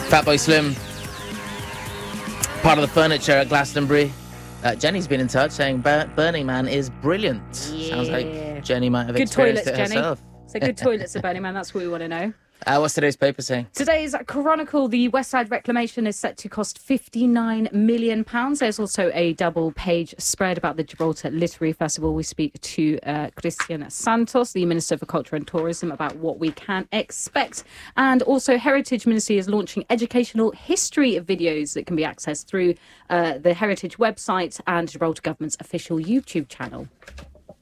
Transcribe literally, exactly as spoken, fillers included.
Fatboy Slim, part of the furniture at Glastonbury. Uh, Jenny's been in touch saying Bur- Burning Man is brilliant. Yeah. Sounds like Jenny might have Good experienced toilets, it Jenny. herself. So good toilets at Burning Man, that's what we want to know. Uh, what's today's paper saying? Today's Chronicle, the West Side reclamation is set to cost fifty-nine million pounds. There's also a double-page spread about the Gibraltar Literary Festival. We speak to uh, Christian Santos, the Minister for Culture and Tourism, about what we can expect. And also Heritage Ministry is launching educational history videos that can be accessed through uh, the Heritage website and Gibraltar Government's official YouTube channel.